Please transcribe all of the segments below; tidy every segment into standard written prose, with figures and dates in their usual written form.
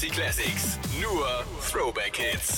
Fantasy Classics. Nur Throwback Hits.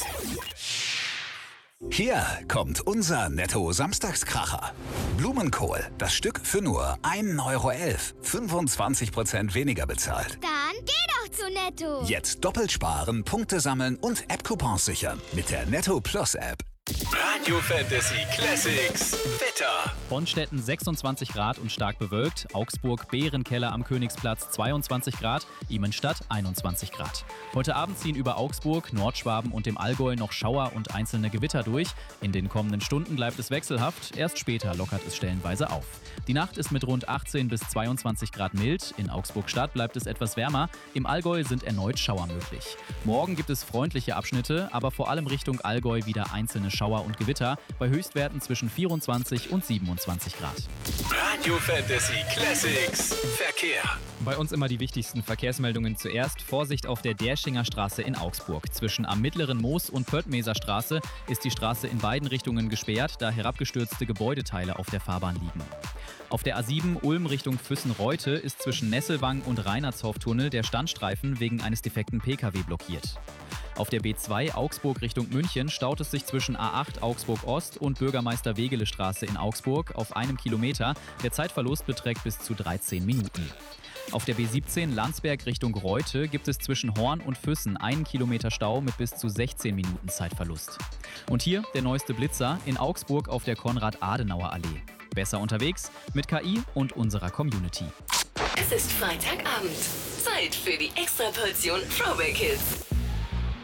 Hier kommt unser Netto-Samstagskracher. Blumenkohl, das Stück für nur 1,11 €. 25% weniger bezahlt. Dann geh doch zu Netto. Jetzt doppelt sparen, Punkte sammeln und App-Coupons sichern mit der Netto Plus App. Radio Fantasy Classics. Wetter. Bonstetten 26 Grad und stark bewölkt. Augsburg, Bärenkeller am Königsplatz 22 Grad. Imenstadt 21 Grad. Heute Abend ziehen über Augsburg, Nordschwaben und dem Allgäu noch Schauer und einzelne Gewitter durch. In den kommenden Stunden bleibt es wechselhaft. Erst später lockert es stellenweise auf. Die Nacht ist mit rund 18 bis 22 Grad mild. In Augsburg-Stadt bleibt es etwas wärmer. Im Allgäu sind erneut Schauer möglich. Morgen gibt es freundliche Abschnitte, aber vor allem Richtung Allgäu wieder einzelne Schauer und Gewitter bei Höchstwerten zwischen 24 und 27 Grad. Radio Fantasy Classics. Verkehr. Bei uns immer die wichtigsten Verkehrsmeldungen zuerst. Vorsicht auf der Derschinger Straße in Augsburg. Zwischen am Mittleren Moos und Pöltmeser Straße ist die Straße in beiden Richtungen gesperrt, da herabgestürzte Gebäudeteile auf der Fahrbahn liegen. Auf der A7 Ulm Richtung Füssen-Reute ist zwischen Nesselwang und Reinhardshof-Tunnel der Standstreifen wegen eines defekten Pkw blockiert. Auf der B2 Augsburg Richtung München staut es sich zwischen A8 Augsburg-Ost und Bürgermeister-Wegele-Straße in Augsburg auf 1 Kilometer. Der Zeitverlust beträgt bis zu 13 Minuten. Auf der B17 Landsberg Richtung Reute gibt es zwischen Horn und Füssen 1 Kilometer Stau mit bis zu 16 Minuten Zeitverlust. Und hier der neueste Blitzer in Augsburg auf der Konrad-Adenauer-Allee. Besser unterwegs mit KI und unserer Community. Es ist Freitagabend. Zeit für die Extraportion Throwback Hits.